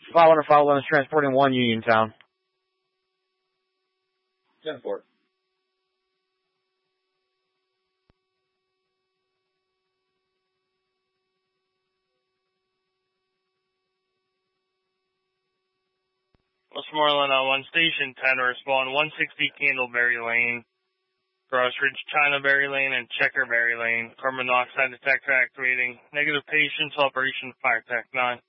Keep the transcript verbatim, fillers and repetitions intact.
five one five one is transporting one Uniontown. ten four. Westmoreland on one station ten, respond one sixty Candleberry Lane, Crossridge, Chinaberry Lane, and Checkerberry Lane. Carbon monoxide detector activating. Negative patients, operation fire tech nine.